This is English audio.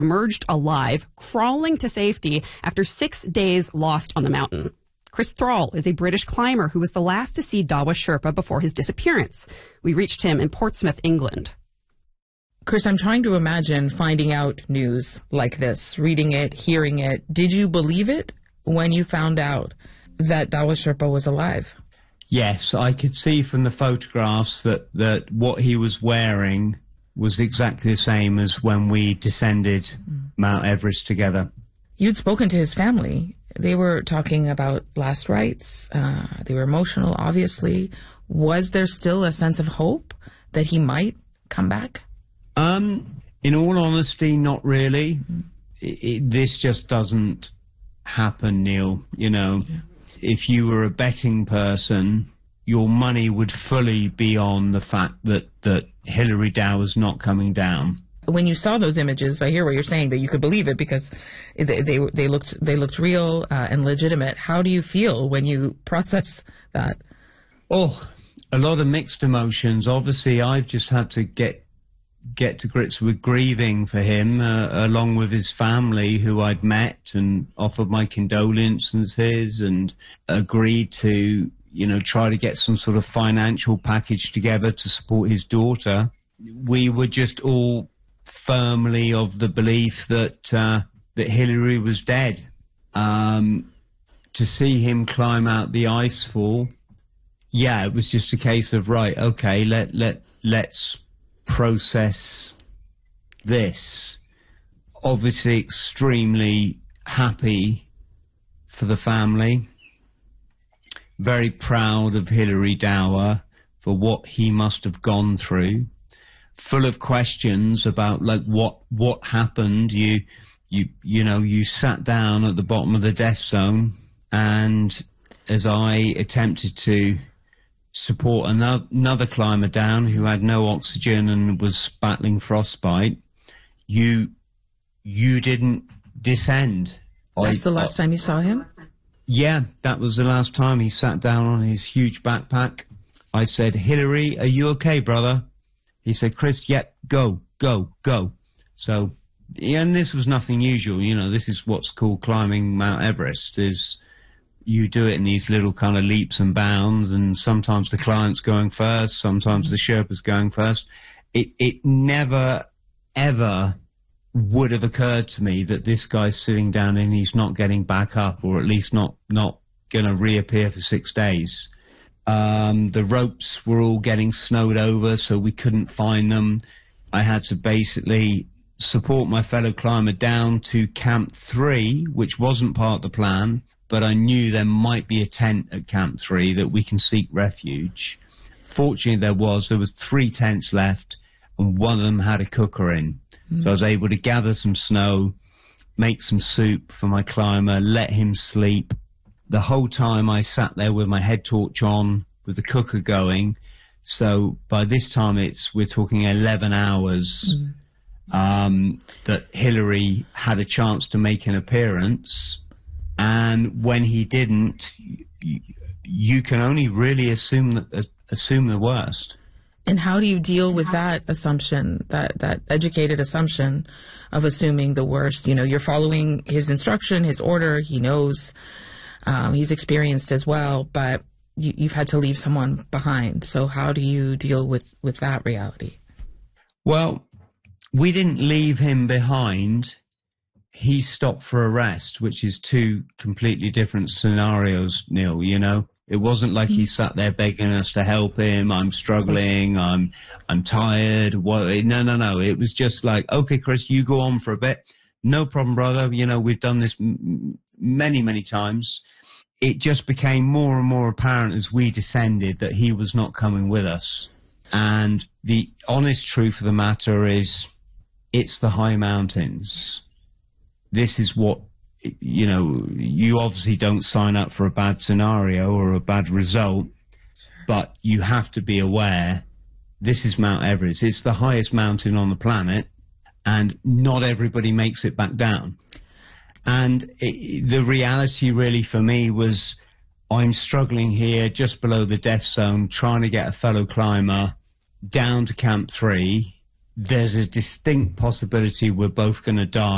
emerged alive, crawling to safety after 6 days lost on the mountain. Chris Thrall is a British climber who was the last to see Dawa Sherpa before his disappearance. We reached him in Portsmouth, England. Chris, I'm trying to imagine finding out news like this, reading it, hearing it. Did you believe it when you found out that Dawa Sherpa was alive? Yes, I could see from the photographs that what he was wearing was exactly the same as when we descended Mount Everest together. You'd spoken to his family. They were talking about last rites. They were emotional, obviously. Was there still a sense of hope that he might come back? In all honesty, not really. This just doesn't happen, Neil. You know, if you were a betting person, your money would fully be on the fact that Hilary Dow was not coming down. When you saw those images, I hear what you're saying, that you could believe it because they looked real and legitimate. How do you feel when you process that? Oh, a lot of mixed emotions. Obviously, I've just had to get to grips with grieving for him, along with his family, who I'd met and offered my condolences and agreed to, you know, try to get some sort of financial package together to support his daughter. We were just all firmly of the belief that Hilary was dead. To see him climb out the icefall, yeah, it was just a case of, right, okay, let's process this. Obviously extremely happy for the family, very proud of Hilary Dower for what he must have gone through, full of questions about like what happened. You know, you sat down at the bottom of the death zone, and as I attempted to support another climber down who had no oxygen and was battling frostbite, you didn't descend. That's the last time you saw him? Yeah, that was the last time. He sat down on his huge backpack. I said, "Hilary, are you okay, brother?" He said, "Chris, yep, go, go, go." So, yeah, and this was nothing usual. You know, this is what's called climbing Mount Everest, is you do it in these little kind of leaps and bounds, and sometimes the client's going first, sometimes the Sherpa's going first. It never, ever would have occurred to me that this guy's sitting down and he's not getting back up, or at least not going to reappear for 6 days. The ropes were all getting snowed over, so we couldn't find them. I had to basically support my fellow climber down to Camp 3, which wasn't part of the plan, but I knew there might be a tent at Camp 3 that we can seek refuge. Fortunately, there was 3 tents left, and one of them had a cooker in. So I was able to gather some snow, make some soup for my climber, let him sleep. The whole time I sat there with my head torch on, with the cooker going. So by this time we're talking 11 hours that Hilary had a chance to make an appearance. And when he didn't, you can only really assume the worst. And how do you deal with that assumption, that educated assumption of assuming the worst? You know, you're following his instruction, his order. He knows, he's experienced as well, but you've had to leave someone behind. So how do you deal with that reality? Well, we didn't leave him behind. He stopped for a rest, which is 2 completely different scenarios, Neil, you know. It wasn't like he sat there begging us to help him. I'm struggling. I'm tired. No. It was just like, okay, Chris, you go on for a bit. No problem, brother. You know, we've done this many, many times. It just became more and more apparent as we descended that he was not coming with us. And the honest truth of the matter is, it's the high mountains. This is what, you know, you obviously don't sign up for a bad scenario or a bad result, but you have to be aware this is Mount Everest. It's the highest mountain on the planet, and not everybody makes it back down. And the reality really for me was, I'm struggling here just below the death zone, trying to get a fellow climber down to Camp 3. There's a distinct possibility we're both going to die.